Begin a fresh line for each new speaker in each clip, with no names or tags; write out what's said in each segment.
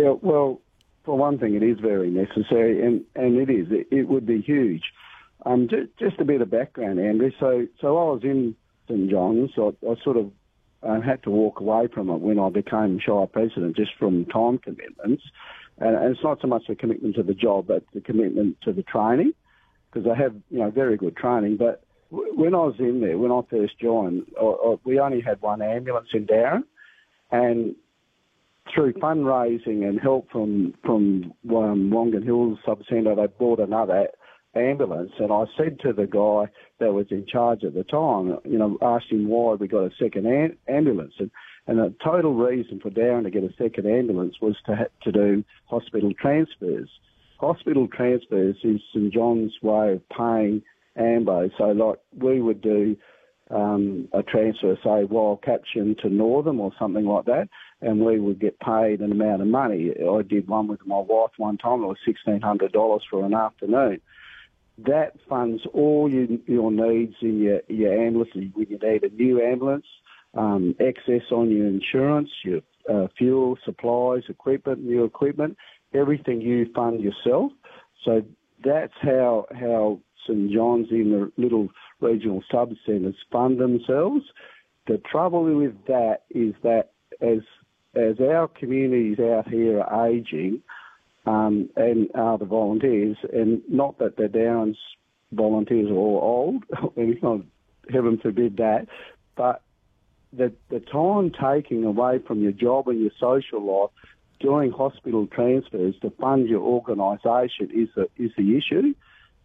Yeah, well, for one thing, it is very necessary, and it is. It would be huge. Just a bit of background, Andrew. So I was in St John's. I sort of had to walk away from it when I became Shire President, just from time commitments. And it's not so much the commitment to the job, but the commitment to the training, because I have, very good training. But when I was in there, when I first joined, we only had one ambulance in Darren, and through fundraising and help from Wongan Hills Sub-Centre, they bought another ambulance. And I said to the guy that was in charge at the time, asked him why we got a second ambulance. And the total reason for Darren to get a second ambulance was to do hospital transfers. Hospital transfers is St John's way of paying AMBO. So, like, we would do a transfer, say, Wild Caption to Northam or something like that, and we would get paid an amount of money. I did one with my wife one time. It was $1,600 for an afternoon. That funds all your needs in your ambulance. When you need a new ambulance, excess on your insurance, your fuel, supplies, equipment, new equipment, everything you fund yourself. So that's how St John's in the little regional sub-centres fund themselves. The trouble with that is that as our communities out here are ageing, and are the volunteers, and not that the Downs volunteers are all old, and it's not, heaven forbid that, but the time taking away from your job and your social life doing hospital transfers to fund your organisation is the issue.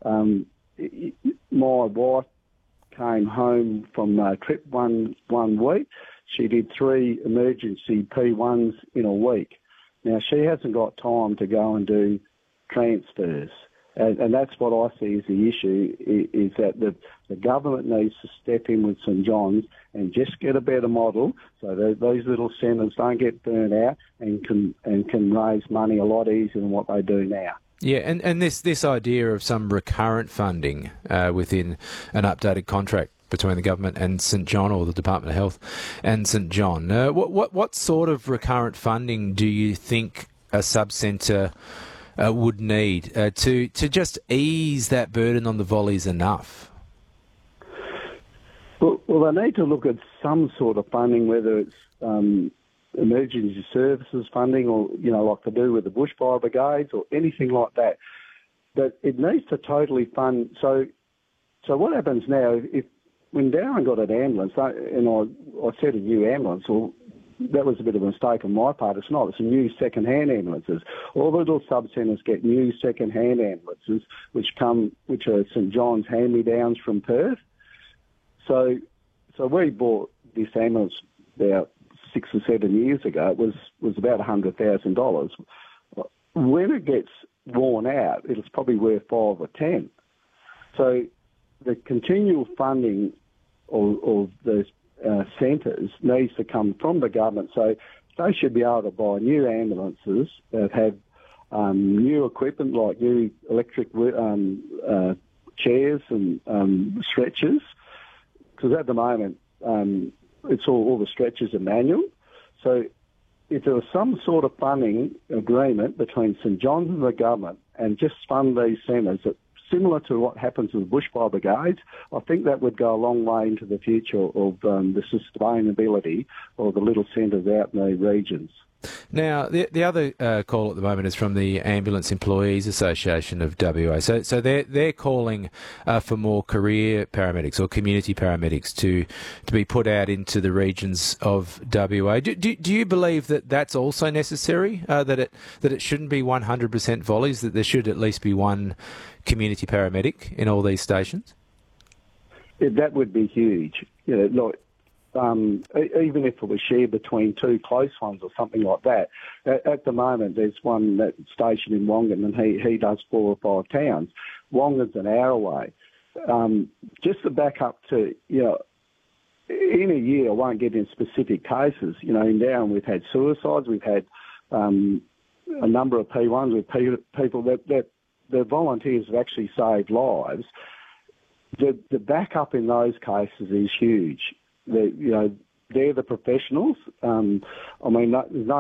My wife came home from a trip one week. She did 3 emergency P1s in a week. Now, she hasn't got time to go and do transfers. And that's what I see as the issue, is that the government needs to step in with St John's and just get a better model so that those little centres don't get burnt out and can raise money a lot easier than what they do now.
Yeah, and this idea of some recurrent funding within an updated contract between the government and St John, or the Department of Health and St John. What sort of recurrent funding do you think a sub-centre would need to just ease that burden on the volleys enough?
Well, they need to look at some sort of funding, whether it's emergency services funding or, like to do with the bushfire brigades or anything like that. But it needs to totally fund. So what happens now, when Darren got an ambulance, and I said a new ambulance, well, that was a bit of a mistake on my part. It's not. It's a new second-hand ambulances. All the little sub-centres get new second-hand ambulances, which are St John's hand-me-downs from Perth. So we bought this ambulance about 6 or 7 years ago. It was about $100,000. When it gets worn out, it's probably worth 5 or 10. So the continual funding of the centres needs to come from the government. So they should be able to buy new ambulances that have new equipment like new electric chairs and stretchers, because at the moment it's all the stretchers are manual. So if there was some sort of funding agreement between St John's and the government and just fund these centres, similar to what happens with bushfire brigades, I think that would go a long way into the future of the sustainability of the little centres out in the regions.
Now, the other call at the moment is from the Ambulance Employees Association of WA. So they're calling for more career paramedics or community paramedics to be put out into the regions of WA. Do you believe that that's also necessary? That it shouldn't be 100% volleys, that there should at least be one community paramedic in all these stations?
Yeah, that would be huge. Even if it was shared between 2 close ones or something like that. At the moment, there's one that's stationed in Wongan, and he does 4 or 5 towns. Wongan's an hour away. Just to back up to, in a year, I won't get in specific cases. In Darren, we've had suicides, we've had a number of P1s with people that the volunteers have actually saved lives. The backup in those cases is huge. They're the professionals. There's no